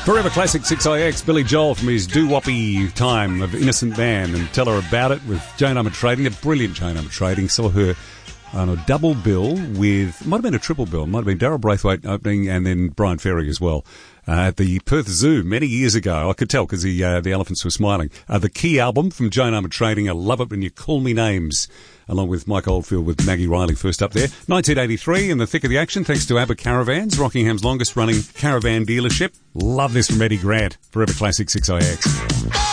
Forever Classic 6IX, Billy Joel from his doo-woppy time of Innocent Man, and Tell Her About It with Jane Armatrading, a brilliant Jane Armatrading. Saw her on a double bill with, might have been a triple bill, might have been Daryl Braithwaite opening and then Brian Ferry as well. At the Perth Zoo many years ago. I could tell because the elephants were smiling. The Key album from Jane Armatrading, I Love It When You Call Me Names, along with Mike Oldfield with Maggie Riley first up there. 1983 in the thick of the action, thanks to ABBA Caravans, Rockingham's longest running caravan dealership. Love this from Eddie Grant, Forever Classic 6IX.